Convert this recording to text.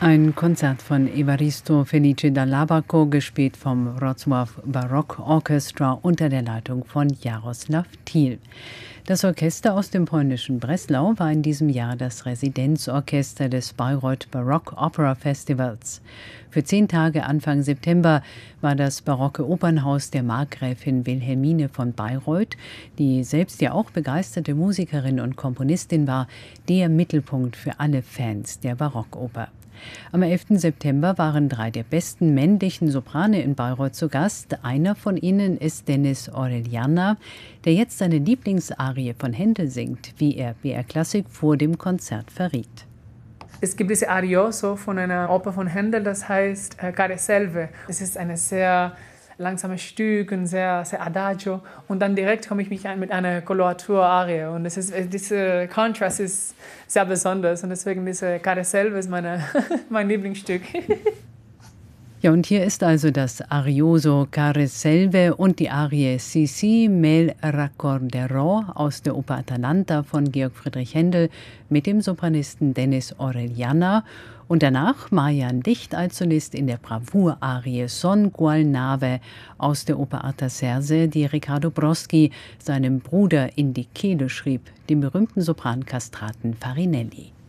Ein Konzert von Evaristo Felice Dall'Abaco, gespielt vom Wrocław Baroque Orchestra unter der Leitung von Jaroslav Thiel. Das Orchester aus dem polnischen Breslau war in diesem Jahr das Residenzorchester des Bayreuth Baroque Opera Festivals. Für 10 Tage Anfang September war das barocke Opernhaus der Markgräfin Wilhelmine von Bayreuth, die selbst ja auch begeisterte Musikerin und Komponistin war, der Mittelpunkt für alle Fans der Barockoper. Am 11. September waren 3 der besten männlichen Soprane in Bayreuth zu Gast. Einer von ihnen ist Denis Orellana, der jetzt seine Lieblingsarie von Händel singt, wie er BR Klassik vor dem Konzert verriet. Es gibt diese Arioso von einer Oper von Händel, das heißt Care Selve. Es ist ein sehr langsames Stück und sehr adagio. Und dann direkt komme ich mich an mit einer Coloratura-Arie. Und dieser Kontrast ist sehr besonders. Und deswegen diese Care Selve ist mein Lieblingsstück. Ja, und hier ist also das Arioso Care Selve und die Arie Si si me raccorderò aus der Oper Atalanta von Georg Friedrich Händel mit dem Sopranisten Denis Orellana und danach Marian Licht als Solist in der Bravour-Arie Son qual nave aus der Oper Artaserse, die Riccardo Broschi seinem Bruder in die Kehle schrieb, dem berühmten Soprankastraten Farinelli.